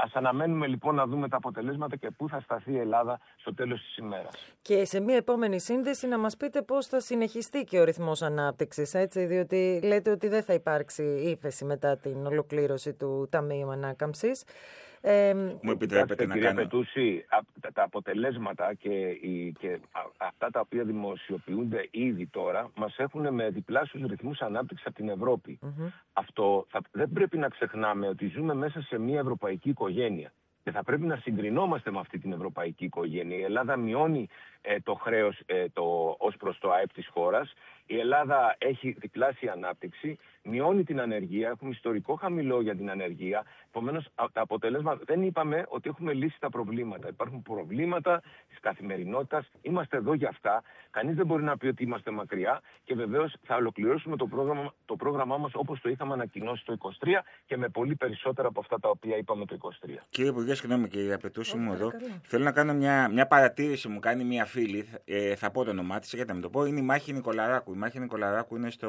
Ας αναμένουμε λοιπόν να δούμε τα αποτελέσματα και πού θα σταθεί η Ελλάδα στο τέλος της ημέρας. Και σε μια επόμενη σύνδεση να μας πείτε πώς θα συνεχιστεί και ο ρυθμός ανάπτυξης, έτσι, διότι λέτε ότι δεν θα υπάρξει ύφεση μετά την ολοκλήρωση του Ταμείου Ανάκαμψης. Μου επιτρέπετε να κάνω... Πετούση, τα αποτελέσματα και αυτά τα οποία δημοσιοποιούνται ήδη τώρα μας έχουν με διπλάσιους ρυθμούς ανάπτυξης από την Ευρώπη. Αυτό δεν πρέπει να ξεχνάμε ότι ζούμε μέσα σε μια ευρωπαϊκή οικογένεια. Και θα πρέπει να συγκρινόμαστε με αυτή την ευρωπαϊκή οικογένεια. Η Ελλάδα μειώνει το χρέος ως προς το ΑΕΠ της χώρας. Η Ελλάδα έχει διπλάσια ανάπτυξη, μειώνει την ανεργία, έχουμε ιστορικό χαμηλό για την ανεργία. Επομένως, τα αποτελέσματα δεν είπαμε ότι έχουμε λύσει τα προβλήματα. Υπάρχουν προβλήματα της καθημερινότητας, είμαστε εδώ για αυτά. Κανείς δεν μπορεί να πει ότι είμαστε μακριά και βεβαίως θα ολοκληρώσουμε το πρόγραμμά μας όπως το είχαμε ανακοινώσει το 2023 και με πολύ περισσότερα από αυτά τα οποία είπαμε το 2023. Κύριε Υπουργέ, συγγνώμη και η απαιτούση μου εδώ. Θέλω να κάνω μια παρατήρηση, μου κάνει μια φίλη, θα πω το όνομά της, γιατί να μην το πω, είναι η Μάχη Νικολαράκου. Η Μάχη Νικολαράκου είναι στο